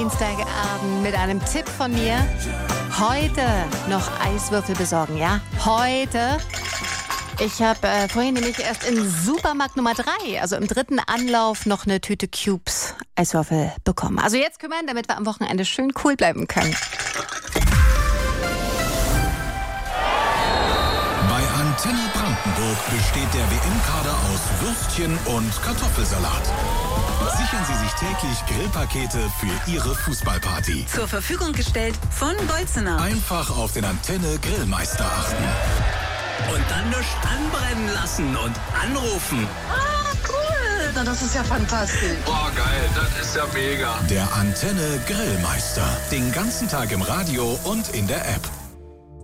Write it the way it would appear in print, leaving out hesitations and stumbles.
Dienstagabend mit einem Tipp von mir. Heute noch Eiswürfel besorgen, ja? Heute. Ich habe vorhin nämlich erst in Supermarkt Nummer 3, also im 3. Anlauf, noch eine Tüte Cubes Eiswürfel bekommen. Also jetzt kümmern, damit wir am Wochenende schön cool bleiben können. Bei Antenne Brandenburg besteht der WM-Kader aus Würstchen und Kartoffelsalat. Sichern Sie sich täglich Grillpakete für Ihre Fußballparty. Zur Verfügung gestellt von Bolzener. Einfach auf den Antenne Grillmeister achten. Und dann nicht anbrennen lassen und anrufen. Ah, cool. Na, das ist ja fantastisch. Boah, geil, das ist ja mega. Der Antenne Grillmeister. Den ganzen Tag im Radio und in der App.